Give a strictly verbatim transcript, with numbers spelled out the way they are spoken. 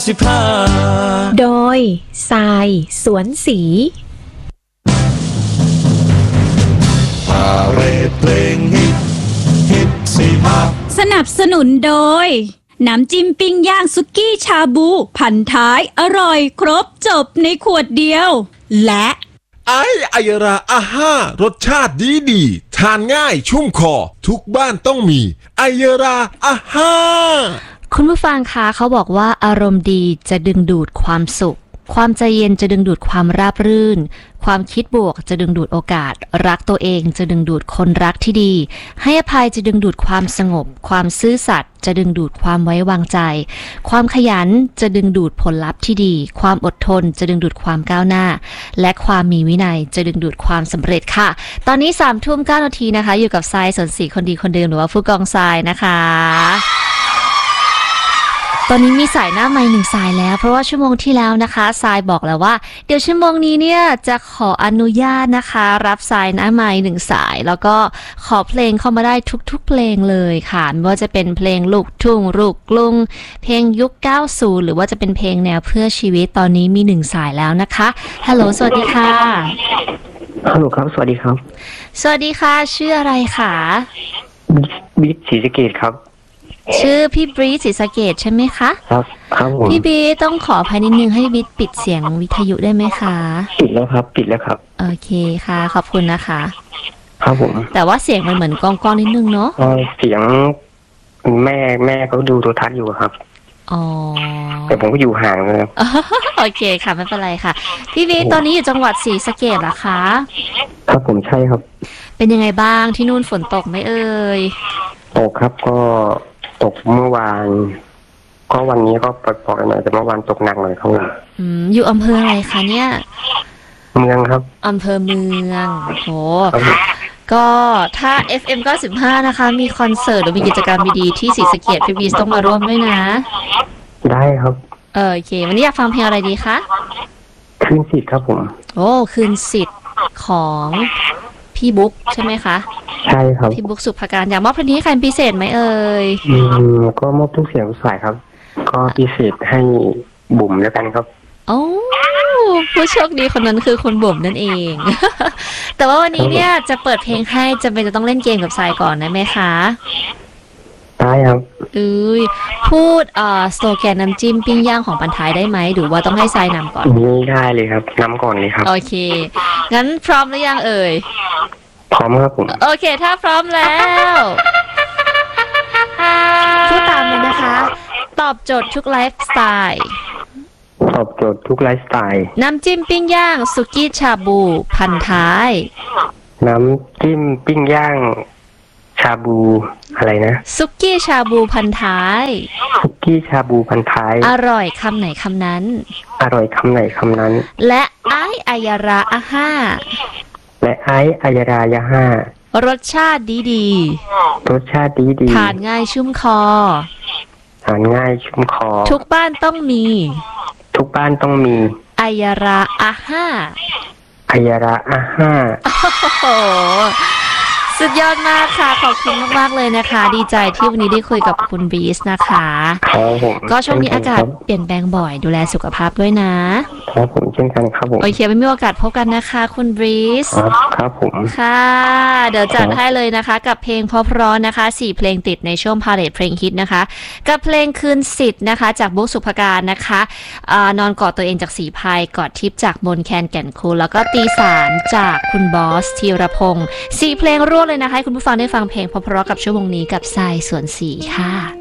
สิบห้าโดยทรายสวนสีพาเรดเพลงฮิตฮิตสิบห้าสนับสนุนโดยน้ำจิ้มปิ้งย่างสุกี้ชาบูพันท้ายอร่อยครบจบในขวดเดียวและไอไอยราอาห้ารสชาติดีดีทานง่ายชุ่มคอทุกบ้านต้องมีไอยราอาห้าคุณผู้ฟังคะเขาบอกว่าอารมณ์ดีจะดึงดูดความสุขความใจเย็นจะดึงดูดความราบรื่นความคิดบวกจะดึงดูดโอกาสรักตัวเองจะดึงดูดคนรักที่ดีให้อภัยจะดึงดูดความสงบความซื่อสัตย์จะดึงดูดความไว้วางใจความขยันจะดึงดูดผลลัพธ์ที่ดีความอดทนจะดึงดูดความก้าวหน้าและความมีวินัยจะดึงดูดความสำเร็จค่ะตอนนี้สามทุ่มเก้านาทีนะคะอยู่กับทรายสนศรีคนดีคนเดิมหรือว่าผู้กองทรายนะคะตอนนี้มีสายหน้าไมค์หนึ่งสายแล้วเพราะว่าชั่วโมงที่แล้วนะคะทรายบอกแล้วว่าเดี๋ยวชั่วโมงนี้เนี่ยจะขออนุญาตนะคะรับสายหน้าไมค์หนึ่งสายแล้วก็ขอเพลงเข้ามาได้ทุกๆเพลงเลยค่ะไม่ว่าจะเป็นเพลงลูกทุ่งลูกกรุงเพลงยุคเก้าสิบหรือว่าจะเป็นเพลงแนวเพื่อชีวิตตอนนี้มีหนึ่งสายแล้วนะคะฮัลโหลสวัสดีค่ะฮัลโหลครับสวัสดีครับสวัสดีค่ะชื่ออะไรคะบิ๊กศรีสะเกษครับชื่อพี่บรีศรีสะเกษใช่ไหมคะครับครับผมพี่บีต้องขอภายในนึงให้บิ๊กปิดเสียงวิทยุได้ไหมคะปิดแล้วครับปิดแล้วครับโอเคค่ะขอบคุณนะคะครับผมแต่ว่าเสียงมันเหมือนกองกองนิดนึงเนาะเสียงแม่แม่เขาดูโทรทัศน์อยู่ครับอ๋อแต่ผมก็อยู่ห่างเลยโอเคค่ะไม่เป็นไรค่ะพี่บีตอนนี้อยู่จังหวัดศรีสะเกษเหรอคะครับผมใช่ครับเป็นยังไงบ้างที่นู่นฝนตกไหมเอ่ยตกครับก็ตกเมื่อวานก็วันนี้ก็ปล่อยๆหน่อยแต่เมื่อวานตกหนักหน่อยครับอืมอยู่อำเภออะไรคะเนี่ยเมืองครับอำเภอเมืองโหก็ถ้า เอฟ เอ็ม เก้าสิบห้านะคะมีคอนเสิร์ตหรือมีกิจกรรมดีๆที่ศรีสะเกษพี่บีต้องมาร่วมด้วยนะได้ครับเออโอเควันนี้อยากฟังเพลงอะไรดีคะคืนสิทธิ์ครับผมโอ้คืนสิทธิ์ของพี่บุ๊กใช่ไหมคะใช่ครับพี่บุ๊กสุภการอยากมอบเพลงนี้ให้ใครพิเศษไหมเอ่ยอืมก็มอบทุกเสียงทุกสายครับก็พิเศษให้บุ๋มแล้วกันครับโอ้ผู้โชคดีคนนั้นคือคุณบุ๋มนั่นเอง แต่ว่าวันนี้เนี่ยจะเปิดเพลงให้จำเป็นจะต้องเล่นเกมกับทรายก่อนได้ไหมคะได้ครับเอ้ยพูดเอ่อสโลแกนน้ำจิ้มปิ้งย่างของปันท้ายได้ไหมหรือว่าต้องให้ทรายนำก่อนนี่ได้เลยครับนำก่อนเลยครับโอเคงั้นพร้อมหรือยังเอ่ยพร้อมครับผมโอเคถ้าพร้อมแล้วพูดตามเลยนะคะตอบโจทย์ทุกไลฟ์สไตล์ตอบโจทย์ทุกไลฟ์สไตล์น้ำจิ้มปิ้งย่างสุกี้ชาบูพันท้ายน้ำจิ้มปิ้งย่างชาบูอะไรนะสุกี้ชาบูพันท้ายสุกี้ชาบูพันท้ายอร่อยคำไหนคำนั้นอร่อยคำไหนคำนั้นและไอไอยาราอาห้าและไอไอยารายาห้ารสชาติดีดีรสชาติดีดีทานง่ายชุ่มคอทานง่ายชุ่มคอทุกบ้านต้องมีทุกบ้านต้องมีไอยาราอาห้าไอยาราอาห้าโอ้โหสุดยอดมากค่ะขอบคุณมากๆเลยนะคะดีใจที่วันนี้ได้คุยกับคุณบีสนะคะครับผมก็ช่วงนี้อากาศเปลี่ยนแปลงบ่อยดูแลสุขภาพด้วยนะครับผมเช่นกันครับผมโอเคไม่มีโอกาสพบกันนะคะคุณบีสครับผมค่ะเดี๋ยวจัดให้เลยนะคะกับเพลงเพราะๆนะคะสี่เพลงติดในช่วงพาเลทเพลงฮิตนะคะกับเพลงคืนสิทธิ์นะคะจากบุ๊กสุภการนะคะนอนกอดตัวเองจากสีพายกอดทิพย์จากมนแคนแก่นคูลแล้วก็ตีสารจากคุณบอสธีรพงศ์สี่เพลงรวดเลยนะคะให้คุณผู้ฟังได้ฟังเพลงเพราะๆกับชั่วโมงนี้กับทรายสวนสีค่ะ